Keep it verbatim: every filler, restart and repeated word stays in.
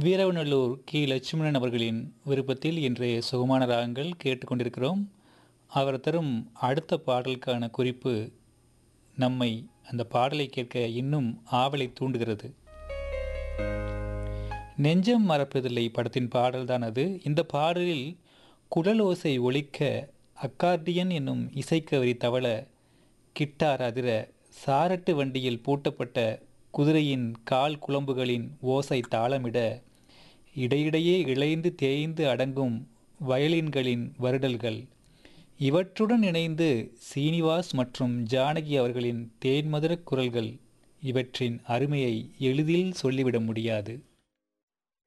வீரவநல்லூர் கி. லட்சுமணன் அவர்களின் விருப்பத்தில் இன்றைய சுகமான ராகங்கள் கேட்டுக்கொண்டிருக்கிறோம். அவர் தரும் அடுத்த பாடலுக்கான குறிப்பு நம்மை அந்த பாடலை கேட்க இன்னும் ஆவலை தூண்டுகிறது. நெஞ்சம் மறப்பதில்லை படத்தின் பாடல்தான் அது. இந்த பாடலில் குழலோசை ஒலிக்க, அக்கார்டியன் என்னும் இசைக்கவரி தவள, கிட்டார் அதிர, சாரட்டு வண்டியில் பூட்டப்பட்ட குதிரையின் கால் குளம்புகளின் ஓசை தாளமிட, இடையிடையே இழைந்து தேய்ந்து அடங்கும் வயலின்களின் வருடல்கள், இவற்றுடன் இணைந்து சீனிவாஸ் மற்றும் ஜானகி அவர்களின் தேன்மதுர குரல்கள், இவற்றின் அருமையை எளிதில் சொல்லிவிட முடியாது.